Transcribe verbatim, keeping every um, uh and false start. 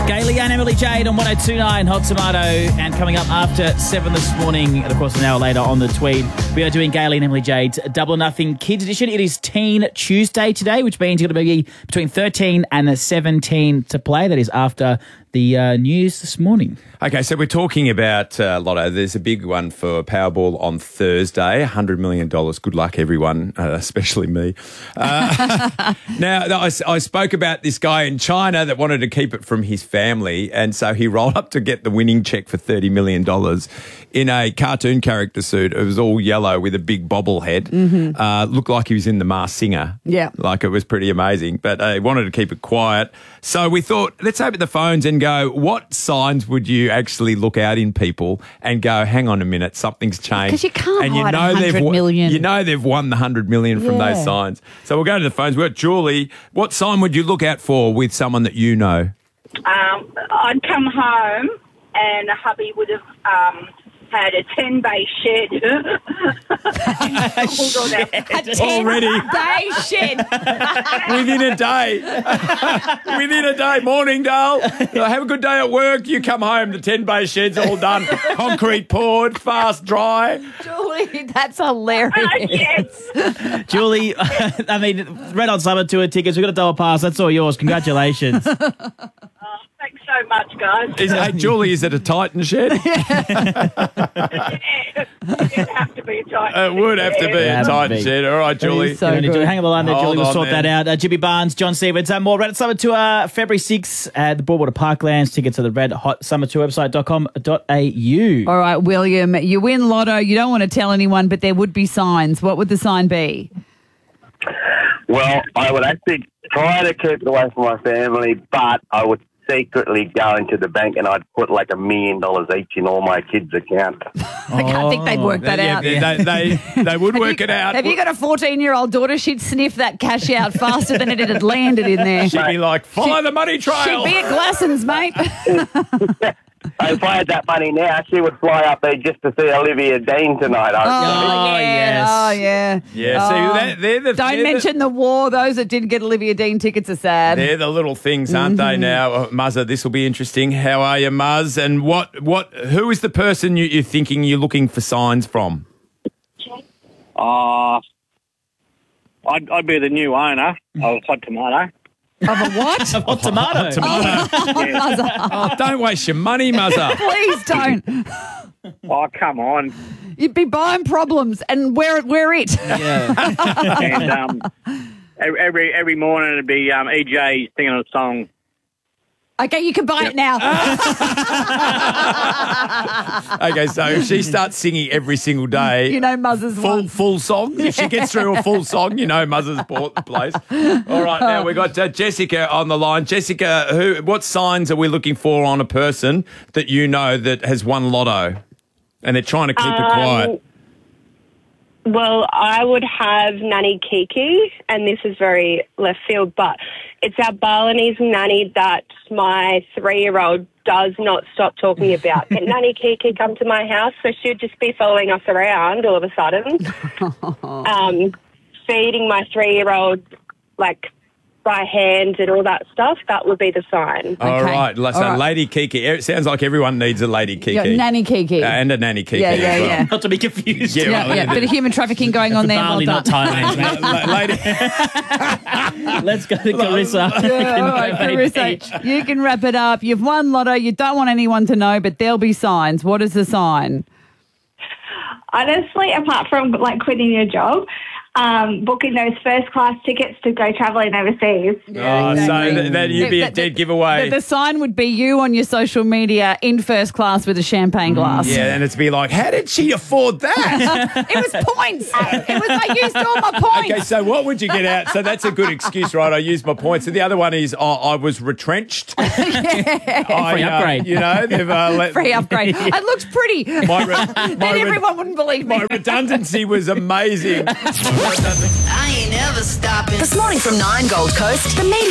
Gailey and Emily Jade on one oh two point nine Hot Tomato. And coming up after seven this morning, and of course an hour later on the Tweed, we are doing Gailey and Emily Jade's Double Nothing Kids Edition. It is Teen Tuesday today, which means you're going to be between thirteen and seventeen to play. That is after the uh, news this morning. Okay, so we're talking about uh, Lotto. There's a big one for Powerball on Thursday, one hundred million dollars. Good luck, everyone, uh, especially me. Uh, now, I, I spoke about this guy in China that wanted to keep it from his family, and so he rolled up to get the winning check for thirty million dollars in a cartoon character suit. It was all yellow with a big bobblehead. Mm-hmm. Uh, looked like he was in The Masked Singer. Yeah. Like it was pretty amazing, but uh, he wanted to keep it quiet. So we thought, let's open the phones and go, what signs would you actually look out in people and go, hang on a minute, something's changed? Because you can't and hide you know one hundred they've won- million. You know they've won the one hundred million from Yeah. those signs. So we'll go to the phones. We've got Julie. What sign would you look out for with someone that you know? Um, I'd come home and hubby would have um, had a ten bay shed. Hold on now. Already. Day shed. Within a day. Within a day. Morning, Dale. Have a good day at work. You come home, the ten bay shed's all done. Concrete poured, fast, dry. Julie, that's hilarious. Uh, yes. Julie, I mean, Red Hot Summer Tour tickets, we've got a double pass. That's all yours. Congratulations. Oh, thanks so much, guys. Is, hey, Julie, is it a Titan shed? Yeah. It'd have to be a tight. It would have to be Yeah, a it Titan would be. shed. All right, Julie. so Hang good. on the line there, Hold Julie. We'll on sort then. that out. Uh, Jimmy Barnes, John Stevens, uh, more Red Hot Summer Tour, February sixth at the Broadwater Parklands. Tickets at the Red Hot Summer Tour website dot com dot a u. All right, William, you win Lotto. You don't want to tell anyone, but there would be signs. What would the sign be? Well, I would actually try to keep it away from my family, but I would secretly go into the bank and I'd put like a million dollars each in all my kids' accounts. I can't think they'd work that Yeah, out. They, they, they would work you, it out. Have you got a fourteen-year-old daughter? She'd sniff that cash out faster than it had landed in there. She'd be like, follow the money trail. She'd be at Glasson's, mate. If I had that money now, she would fly up there just to see Olivia Dean tonight. I Oh, Oh, yeah. yes. Oh, yeah. Yeah, see, Oh. they're, they're the Don't they're mention the war. Those that didn't get Olivia Dean tickets are sad. The, they're the little things, aren't they? Now, uh, Muzza, this will be interesting. How are you, Muzz? And what, what? Who is the person you, you're thinking you're looking for signs from? Uh, I'd, I'd be the new owner of Hot Tomato. Of a what? Hot tomato. Oh, don't waste your money, Muzza. Please don't. Oh, come on. You'd be buying problems and wear it, wear it. Yeah. And um, every every morning it'd be um, E J singing a song. Okay, you can buy it now. Okay, so if she starts singing every single day, You know Muzz's full one. full song. If she gets through a full song, you know Muzza's bought the place. All right, now we got uh, Jessica on the line. Jessica, who? What signs are we looking for on a person that you know that has won Lotto, and they're trying to keep it quiet? Well, I would have Nanny Kiki, and this is very left field, but it's our Balinese nanny that my three-year-old does not stop talking about. Can Nanny Kiki come to my house? So she'd just be following us around all of a sudden, um, feeding my three-year-old, like, by hand and all that stuff. That would be the sign. All Okay. right, so All right. Lady Kiki. It sounds like everyone needs a Lady Kiki. Yeah, Nanny Kiki. Uh, and a Nanny Kiki Yeah, as yeah, well. yeah. Not to be confused. Yeah, Yeah, right. yeah. Bit of human trafficking going on there. Barley, Well not done. Thailand, mate. La- Lady, Let's go to Carissa. Yeah, all right, Carissa, you can wrap it up. You've won Lotto. You don't want anyone to know, but there'll be signs. What is the sign? Honestly, apart from like quitting your job, um, booking those first class tickets to go travelling overseas. oh, so th- that you'd be a The- dead the- giveaway. The, the sign would be you on your social media in first class with a champagne glass. Yeah, and it's be like, how did she afford that? It was points. It was, I used all my points. Okay, so what would you get out? So that's a good excuse, right? I used my points. And the other one is oh, I was retrenched. I, Free uh, upgrade. you know, they've uh, let, Free upgrade. It looks pretty. My, re- Then my, re- everyone wouldn't believe me. my redundancy was amazing. I ain't never stopping. This morning from nine Gold Coast, the media.